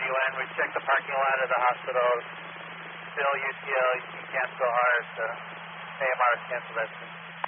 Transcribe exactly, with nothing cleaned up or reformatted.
U N. We checked the parking lot of the hospital. Still U T L, you can't go hard. So A M R is canceled. That's